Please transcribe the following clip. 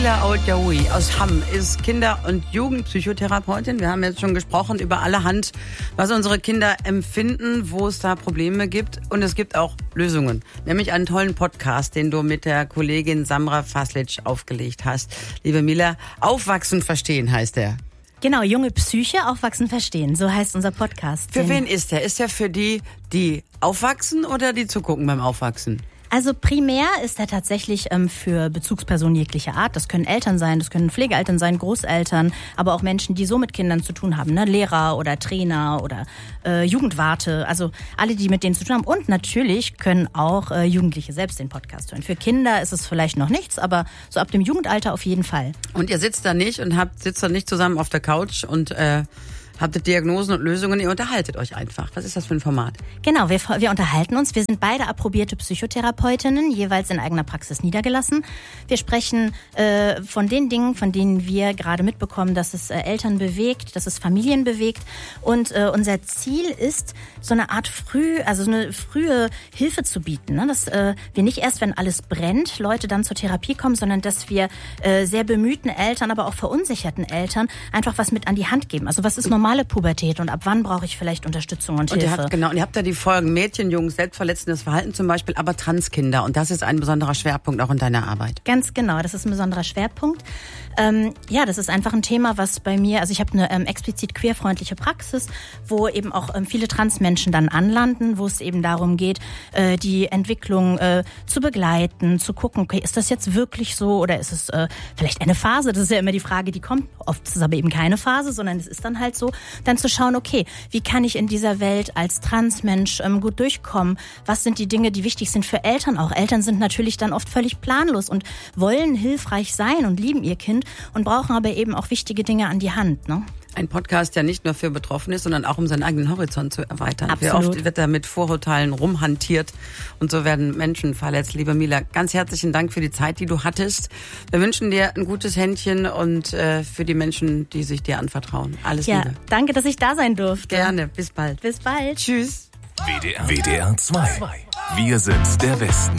Mila Old-Yahoui aus Hamm ist Kinder- und Jugendpsychotherapeutin. Wir haben jetzt schon gesprochen über allerhand, was unsere Kinder empfinden, wo es da Probleme gibt. Und es gibt auch Lösungen. Nämlich einen tollen Podcast, den du mit der Kollegin Samra Faslic aufgelegt hast. Liebe Mila, Aufwachsen verstehen heißt der. Genau, junge Psyche, aufwachsen verstehen. So heißt unser Podcast. Für wen ist der? Ist der für die aufwachsen oder die zugucken beim Aufwachsen? Also primär ist er tatsächlich für Bezugspersonen jeglicher Art. Das können Eltern sein, das können Pflegeeltern sein, Großeltern, aber auch Menschen, die so mit Kindern zu tun haben, ne? Lehrer oder Trainer oder Jugendwarte, also alle, die mit denen zu tun haben. Und natürlich können auch Jugendliche selbst den Podcast hören. Für Kinder ist es vielleicht noch nichts, aber so ab dem Jugendalter auf jeden Fall. Und ihr sitzt da nicht und sitzt da nicht zusammen auf der Couch und habt Diagnosen und Lösungen, ihr unterhaltet euch einfach. Was ist das für ein Format? Genau, wir unterhalten uns. Wir sind beide approbierte Psychotherapeutinnen, jeweils in eigener Praxis niedergelassen. Wir sprechen von den Dingen, von denen wir gerade mitbekommen, dass es Eltern bewegt, dass es Familien bewegt. Und unser Ziel ist, so eine Art eine frühe Hilfe zu bieten. Ne? Dass wir nicht erst, wenn alles brennt, Leute dann zur Therapie kommen, sondern dass wir sehr bemühten Eltern, aber auch verunsicherten Eltern einfach was mit an die Hand geben. Also was ist normale Pubertät und ab wann brauche ich vielleicht Unterstützung und Hilfe? Und ihr habt ja die Folgen Mädchen, Jungs, selbstverletzendes Verhalten zum Beispiel, aber Transkinder. Und das ist ein besonderer Schwerpunkt auch in deiner Arbeit. Ganz genau, das ist ein besonderer Schwerpunkt. Das ist einfach ein Thema, was bei mir, also ich habe eine explizit queerfreundliche Praxis, wo eben auch viele Transmenschen dann anlanden, wo es eben darum geht, die Entwicklung zu begleiten, zu gucken, okay, ist das jetzt wirklich so oder ist es vielleicht eine Phase? Das ist ja immer die Frage, die kommt. Oft ist es aber eben keine Phase, sondern es ist dann halt so, dann zu schauen, okay, wie kann ich in dieser Welt als Transmensch gut durchkommen? Was sind die Dinge, die wichtig sind für Eltern auch? Eltern sind natürlich dann oft völlig planlos und wollen hilfreich sein und lieben ihr Kind und brauchen aber eben auch wichtige Dinge an die Hand, ne? Ein Podcast, der nicht nur für Betroffene ist, sondern auch um seinen eigenen Horizont zu erweitern. Absolut. Wie oft wird da mit Vorurteilen rumhantiert und so werden Menschen verletzt. Liebe Mila, ganz herzlichen Dank für die Zeit, die du hattest. Wir wünschen dir ein gutes Händchen und für die Menschen, die sich dir anvertrauen. Alles Liebe. Danke, dass ich da sein durfte. Gerne, bis bald. Bis bald. Tschüss. WDR 2. Wir sind der Westen.